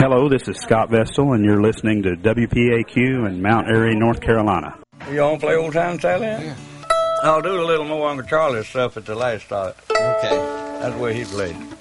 Hello, this is Scott Vestal, and you're listening to WPAQ in Mount Airy, North Carolina. You want to play Old Time Sally? Yeah. I'll do a little more Uncle Charlie's stuff at the last start. Okay. That's where he played.